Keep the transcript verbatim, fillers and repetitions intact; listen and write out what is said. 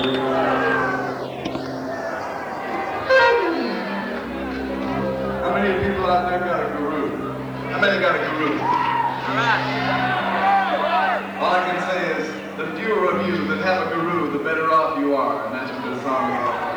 How many people out there got a guru? How many got a guru? All right. All I can say is, the fewer of you that have a guru, the better off you are, and that's what this song is all about.